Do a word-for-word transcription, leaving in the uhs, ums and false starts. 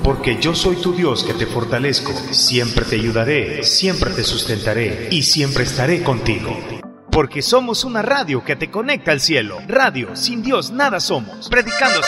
porque yo soy tu Dios que te fortalezco, siempre te ayudaré, siempre te sustentaré y siempre estaré contigo. Porque somos una radio que te conecta al cielo. Radio, sin Dios nada somos. Predicando